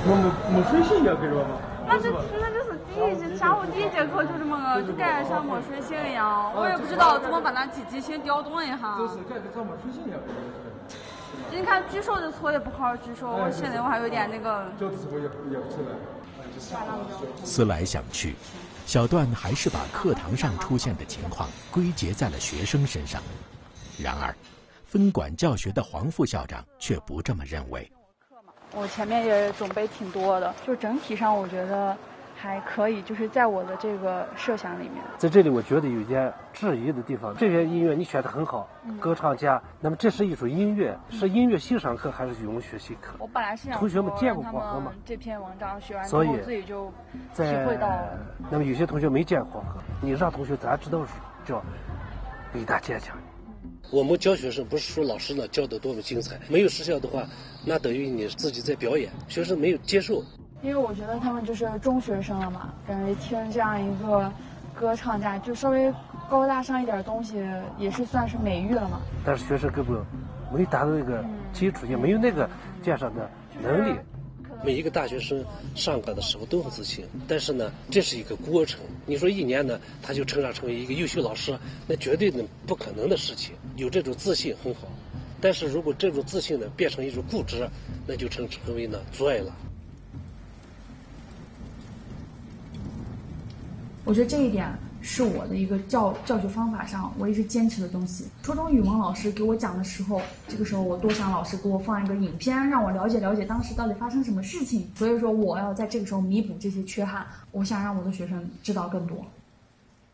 没水性也可以吧？ 那就是下午第一节课就这么个，就感觉像没水性一样。我也不知道怎么把那积极性调动一下。 就是感觉像没水性一样。 你看举手就错也不好好举手，我现在我还有点那个。 脚的时候也不起来。 思来想去，小段还是把课堂上出现的情况归结在了学生身上。然而，分管教学的黄副校长却不这么认为。 我前面也准备挺多的，就整体上我觉得还可以，就是在我的这个设想里面。 在这里我觉得有点质疑的地方，这些音乐你选得很好，歌唱家，那么这是一种音乐，是音乐欣赏课还是语文学习课？ 我本来是想同学们见过黄河吗？ 这篇文章学完之后自己就体会到了。 那么有些同学没见黄河，你让同学咱知道叫伟大坚强。我们教学生不是说老师呢教的多么精彩，没有实效的话，那等于你自己在表演，学生没有接受。 因为我觉得他们就是中学生了嘛，感觉听这样一个歌唱家，就稍微高大上一点东西，也是算是美誉了嘛。 但是学生根本没达到那个基础，也没有那个鉴赏的能力。每一个大学生上课的时候都很自信，但是呢，这是一个过程。你说一年呢，他就成为一个优秀老师，那绝对不可能的事情。有这种自信很好，但是如果这种自信呢变成一种固执，那就成为呢阻碍了。 我觉得这一点是我的一个教学方法上我一直坚持的东西。初中语文老师给我讲的时候，这个时候我多想老师给我放一个影片，让我了解当时到底发生什么事情。所以说我要在这个时候弥补这些缺憾，我想让我的学生知道更多。